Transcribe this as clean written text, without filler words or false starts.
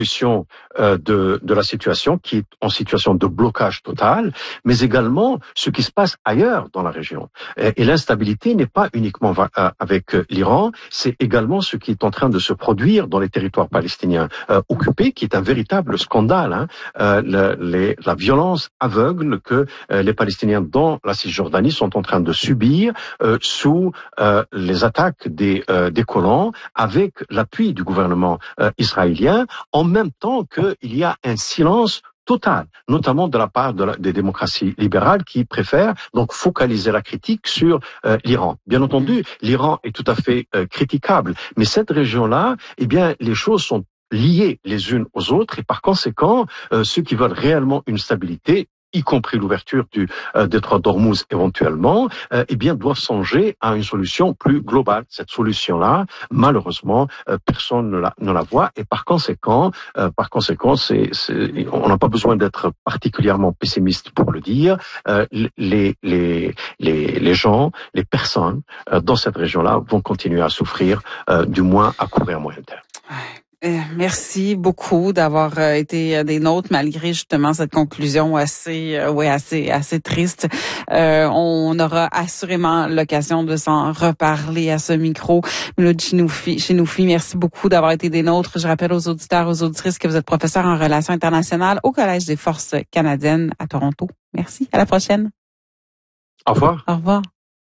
de la situation qui est en situation de blocage total, mais également ce qui se passe ailleurs dans la région. Et l'instabilité n'est pas uniquement avec l'Iran, c'est également ce qui est en train de se produire dans les territoires palestiniens occupés, qui est un véritable scandale. La violence aveugle que les Palestiniens dans la Cisjordanie sont en train de subir sous les attaques des colons, avec l'appui du gouvernement israélien, en même temps qu'il y a un silence total, notamment de la part des démocraties libérales qui préfèrent donc focaliser la critique sur l'Iran. Bien entendu, l'Iran est tout à fait critiquable, mais cette région-là, eh bien, les choses sont liées les unes aux autres et par conséquent, ceux qui veulent réellement une stabilité, y compris l'ouverture du détroit d'Ormuz éventuellement, eh bien, doivent songer à une solution plus globale. Cette solution-là, malheureusement, personne ne la voit et par conséquent, on n'a pas besoin d'être particulièrement pessimiste pour le dire. Les gens, les personnes dans cette région-là vont continuer à souffrir, du moins à court et à moyen terme. Merci beaucoup d'avoir été des nôtres malgré justement cette conclusion assez triste. On aura assurément l'occasion de s'en reparler à ce micro. Miloud Chinoufi, merci beaucoup d'avoir été des nôtres. Je rappelle aux auditeurs, aux auditrices que vous êtes professeur en relations internationales au Collège des forces canadiennes à Toronto. Merci. À la prochaine. Au revoir. Au revoir.